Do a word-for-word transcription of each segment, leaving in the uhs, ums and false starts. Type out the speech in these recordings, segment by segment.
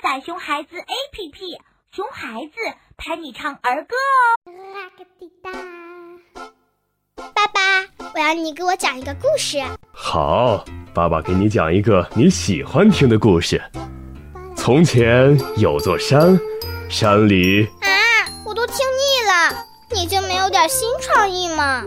载熊孩子 A P P， 熊孩子陪你唱儿歌哦。爸爸，我要你给我讲一个故事。 好，爸爸给你讲一个你喜欢听的故事。从前有座山，山里…… 啊，我都听腻了，你就没有点新创意吗？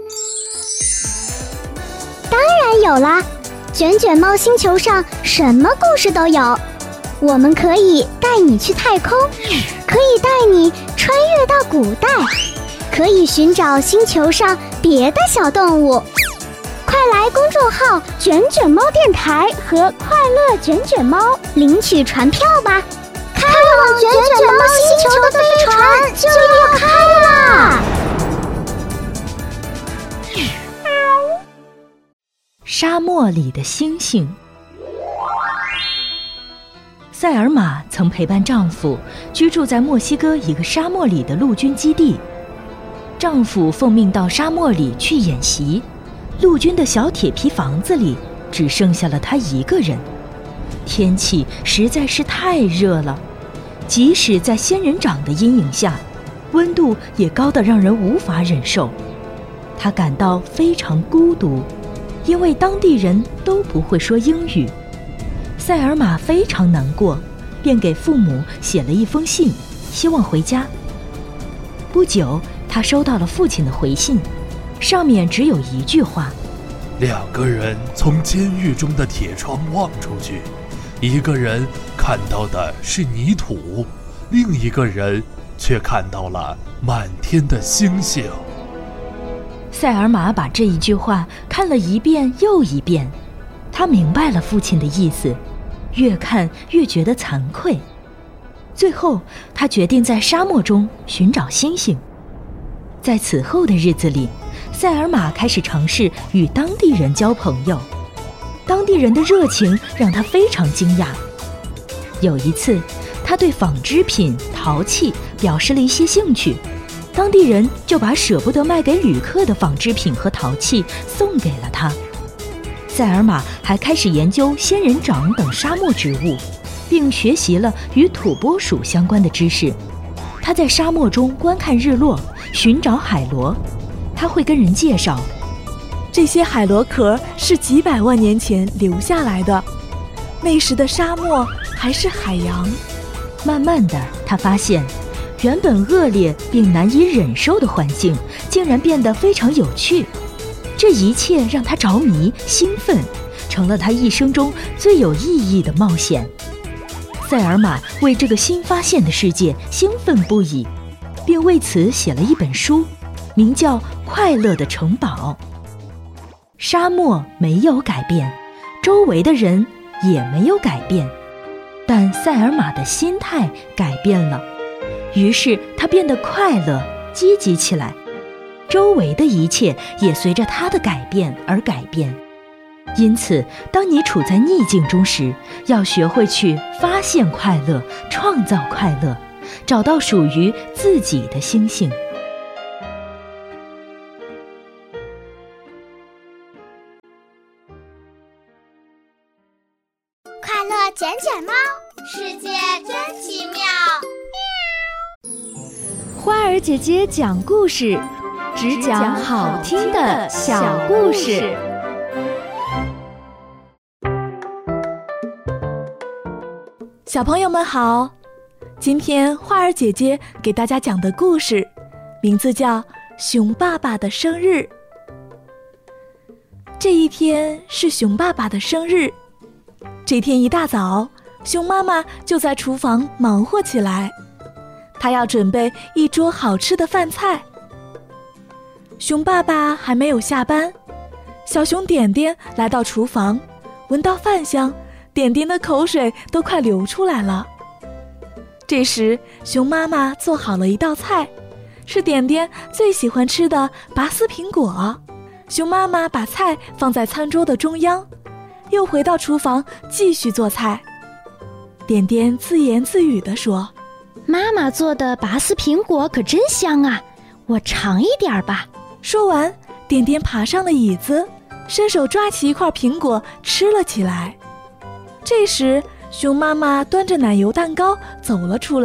当然有啦，卷卷猫星球上什么故事都有。我们可以带你去太空，可以带你穿越到古代，可以寻找星球上别的小动物。快来公众号卷卷猫电台和快乐卷卷猫领取船票吧，开往卷卷猫星球的飞船就要开啦！ 沙漠里的星星。塞尔玛曾陪伴丈夫居住在墨西哥一个沙漠里的陆军基地。丈夫奉命到沙漠里去演习，陆军的小铁皮房子里只剩下了他一个人。天气实在是太热了，即使在仙人掌的阴影下，温度也高得让人无法忍受。他感到非常孤独，因为当地人都不会说英语。塞尔玛非常难过，便给父母写了一封信，希望回家。不久，他收到了父亲的回信，上面只有一句话： 两个人从监狱中的铁窗望出去，一个人看到的是泥土，另一个人却看到了满天的星星。 塞尔玛把这一句话看了一遍又一遍，他明白了父亲的意思，越看越觉得惭愧。最后，他决定在沙漠中寻找星星。在此后的日子里，塞尔玛开始尝试与当地人交朋友。当地人的热情让他非常惊讶。有一次，他对纺织品、陶器表示了一些兴趣，当地人就把舍不得卖给旅客的纺织品和陶器送给了他。塞尔玛还开始研究仙人掌等沙漠植物，并学习了与土拨鼠相关的知识。他在沙漠中观看日落，寻找海螺。他会跟人介绍， 这些海螺壳是几百万年前留下来的，那时的沙漠还是海洋。 慢慢的，他发现原本恶劣并难以忍受的环境竟然变得非常有趣。这一切让他着迷兴奋，成了他一生中最有意义的冒险。塞尔玛为这个新发现的世界兴奋不已，并为此写了一本书，名叫《快乐的城堡》。沙漠没有改变，周围的人也没有改变，但塞尔玛的心态改变了，于是他变得快乐积极起来，周围的一切也随着他的改变而改变。因此，当你处在逆境中时，要学会去发现快乐，创造快乐，找到属于自己的星星。 快乐卷卷猫，世界真奇妙。 花儿姐姐讲故事，只讲好听的小故事。 小朋友们好，今天花儿姐姐给大家讲的故事名字叫《熊爸爸的生日》。这一天是熊爸爸的生日，这天一大早，熊妈妈就在厨房忙活起来，她要准备一桌好吃的饭菜。熊爸爸还没有下班，小熊点点来到厨房，闻到饭香，点点的口水都快流出来了。这时，熊妈妈做好了一道菜，是点点最喜欢吃的拔丝苹果。熊妈妈把菜放在餐桌的中央，又回到厨房继续做菜。点点自言自语地说： 妈妈做的拔丝苹果可真香啊，我尝一点吧。 说完，点点爬上了椅子，伸手抓起一块苹果吃了起来。这时， 熊妈妈端着奶油蛋糕走了出来。